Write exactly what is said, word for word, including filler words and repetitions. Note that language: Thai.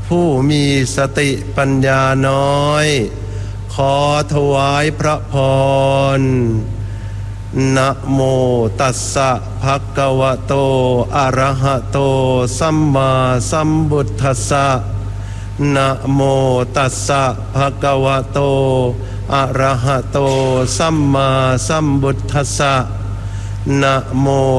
ผู้มีสติปัญญาน้อยขอถวายพระพรนะโมตัสสะภะคะวะโตอะระหะโตสัมมาสัมพุทธัสสะนะโมตัสสะภะคะวะโตอะระหะโตสัมมาสัมพุทธัสสะนะโม